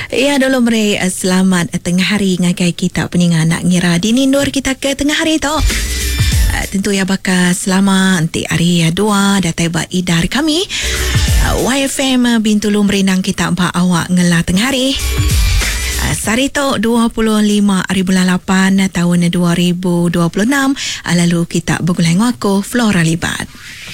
Ya, dulu mereka selamat tengah hari ngagai kita peningan nak ngira dinindur kita ke tengah hari tu. Tentu ya bakal selama nanti hari 2 datai ba idar kami. YFM Bintulu merenang kita empat awak ngelah tengah hari. Sari tu 25 hari bulan 8 tahun 2026. Lalu kita bergulai ngaku Flora Libat.